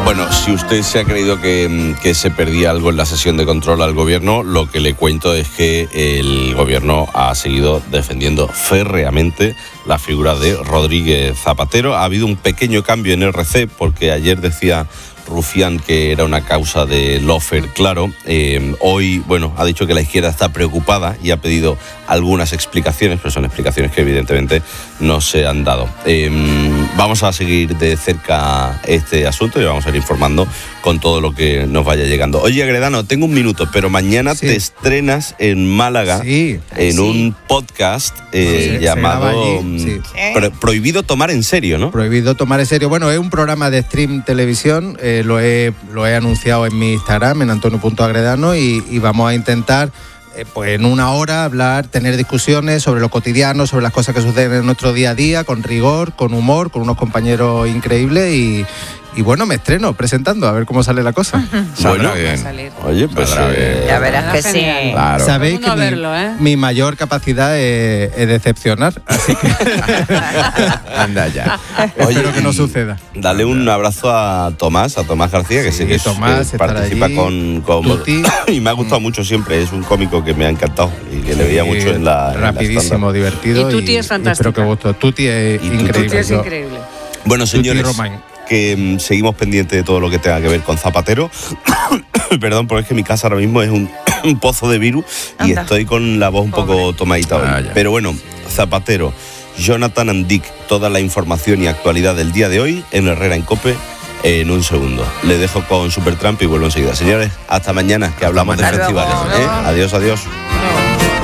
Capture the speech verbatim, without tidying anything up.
Bueno, si usted se ha creído que, que se perdía algo en la sesión de control al gobierno, lo que le cuento es que el gobierno ha seguido defendiendo férreamente la figura de Rodríguez Zapatero. Ha habido un pequeño cambio en R C, porque ayer decía Rufián que era una causa de lawfare, claro. Eh, hoy, bueno, ha dicho que la izquierda está preocupada y ha pedido algunas explicaciones, pero son explicaciones que evidentemente no se han dado. Eh, vamos a seguir de cerca este asunto y vamos a ir informando con todo lo que nos vaya llegando. Oye, Agredano, tengo un minuto, pero mañana sí. te estrenas en Málaga sí. en sí. un podcast eh, sí, llamado sí. Pro- Prohibido Tomar en Serio, ¿no? Prohibido Tomar en Serio. Bueno, es un programa de stream televisión, eh, lo, he, lo he anunciado en mi Instagram, en antonio punto agredano, y, y vamos a intentar eh, pues en una hora hablar, tener discusiones sobre lo cotidiano, sobre las cosas que suceden en nuestro día a día, con rigor, con humor, con unos compañeros increíbles y... Y bueno, me estreno presentando, a ver cómo sale la cosa. Bueno, bien. Oye, pues eh, ya verás que sí. Claro. Sabéis que mi, verlo, ¿eh? mi mayor capacidad es, es decepcionar, así que anda ya. Oye, espero que no suceda. Dale un abrazo a Tomás, a Tomás García, que sí, sé que, Tomás, que participa allí, con, con y me ha gustado mm. mucho siempre. Es un cómico que me ha encantado y que sí, le veía mucho en la rapidísimo, en la divertido. Y Tuti y, es fantástico. Espero que guste. Tuti es y increíble. Tuti es increíble. Bueno, señores, que um, seguimos pendientes de todo lo que tenga que ver con Zapatero. Perdón, porque es que mi casa ahora mismo es un, un pozo de virus. Anda. Y estoy con la voz un Pobre. poco tomadita hoy. Ah, Pero bueno, Zapatero, Jonathan and Dick, toda la información y actualidad del día de hoy en Herrera en COPE en un segundo. Le dejo con Supertramp y vuelvo enseguida. Señores, hasta mañana, que hablamos hasta de festivales. ¿eh? Adiós, adiós.